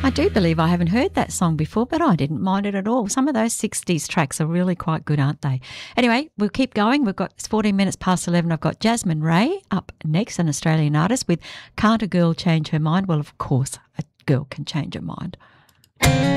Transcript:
I do believe I haven't heard that song before, but I didn't mind it at all. Some of those 60s tracks are really quite good, aren't they? Anyway, we'll keep going. It's 14 minutes past 11. I've got Jasmine Ray up next, an Australian artist with Can't a Girl Change Her Mind? Well, of course, a girl can change her mind.